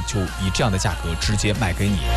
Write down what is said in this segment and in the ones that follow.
就以这样的价格直接卖给你。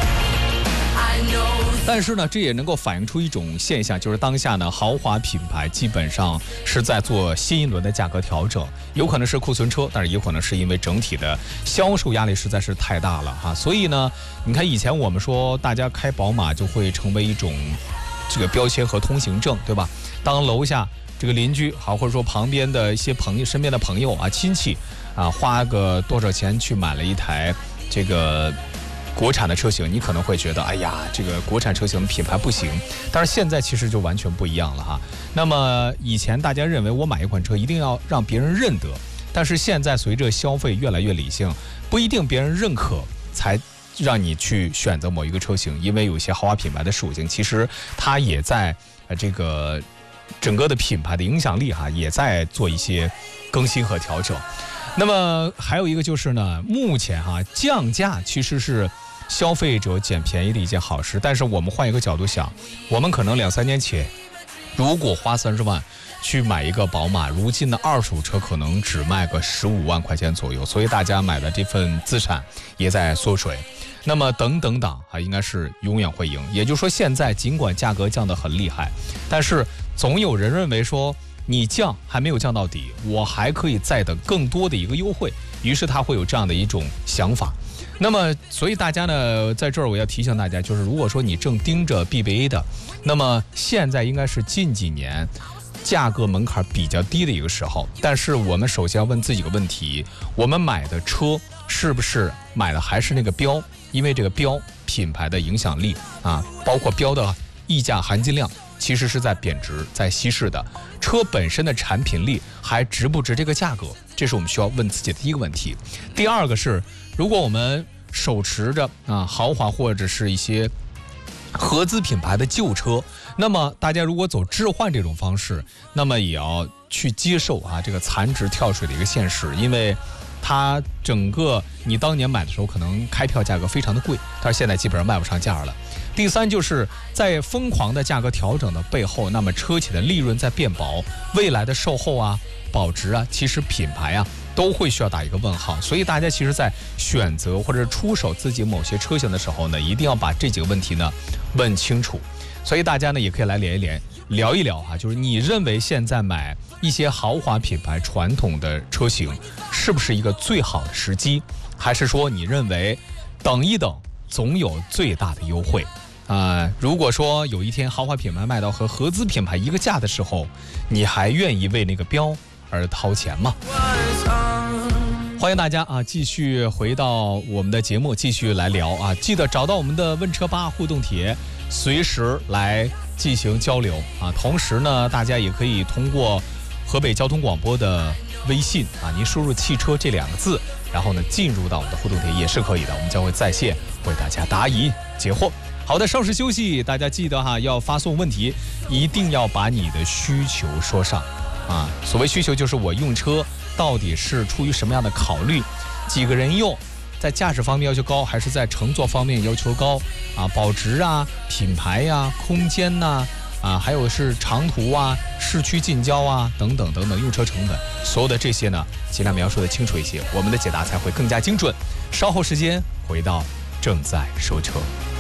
但是呢，这也能够反映出一种现象，就是当下呢，豪华品牌基本上是在做新一轮的价格调整，有可能是库存车，但是也有可能是因为整体的销售压力实在是太大了哈。所以呢，你看以前我们说大家开宝马就会成为一种这个标签和通行证，对吧？当楼下这个邻居好，或者说旁边的一些朋友、身边的朋友啊、亲戚啊，花个多少钱去买了一台这个国产的车型，你可能会觉得，哎呀，这个国产车型品牌不行。但是现在其实就完全不一样了哈。那么以前大家认为我买一款车一定要让别人认得，但是现在随着消费越来越理性，不一定别人认可才让你去选择某一个车型，因为有些豪华品牌的属性，其实它也在这个整个的品牌的影响力哈，也在做一些更新和调整。那么还有一个就是呢，目前哈降价其实是消费者捡便宜的一件好事，但是我们换一个角度想，我们可能2-3年前如果花30万去买一个宝马，如今的二手车可能只卖个15万块钱左右，所以大家买的这份资产也在缩水。那么等啊，应该是永远会赢。也就是说，现在尽管价格降得很厉害，但是总有人认为说你降还没有降到底，我还可以再等更多的一个优惠，于是他会有这样的一种想法。那么所以大家呢，在这儿我要提醒大家，就是如果说你正盯着 BBA 的，那么现在应该是近几年价格门槛比较低的一个时候。但是我们首先要问自己一个问题，我们买的车是不是买的还是那个标？因为这个标品牌的影响力啊，包括标的溢价含金量其实是在贬值，在稀释的。车本身的产品力还值不值这个价格，这是我们需要问自己的第一个问题。第二个是，如果我们手持着豪华或者是一些合资品牌的旧车，那么大家如果走置换这种方式，那么也要去接受这个残值跳水的一个现实，因为它整个你当年买的时候可能开票价格非常的贵，但是现在基本上卖不上价了。第三，就是在疯狂的价格调整的背后，那么车企的利润在变薄，未来的售后保值其实品牌都会需要打一个问号。所以大家其实在选择或者出手自己某些车型的时候呢，一定要把这几个问题呢问清楚。所以大家呢也可以来聊一聊就是你认为现在买一些豪华品牌传统的车型是不是一个最好的时机，还是说你认为等一等总有最大的优惠如果说有一天豪华品牌卖到和合资品牌一个价的时候，你还愿意为那个标而掏钱吗？欢迎大家继续回到我们的节目，继续来聊记得找到我们的问车吧互动帖，随时来进行交流同时呢，大家也可以通过河北交通广播的微信您输入汽车这2个字，然后呢进入到我们的互动帖也是可以的，我们将会在线为大家答疑解惑。好的，稍事休息，大家记得要发送问题，一定要把你的需求说上所谓需求就是我用车到底是出于什么样的考虑，几个人用，在驾驶方面要求高还是在乘坐方面要求高保值品牌空间还有是长途市区近郊等等用车成本，所有的这些呢尽量描述的清楚一些，我们的解答才会更加精准。稍后时间回到正在说车。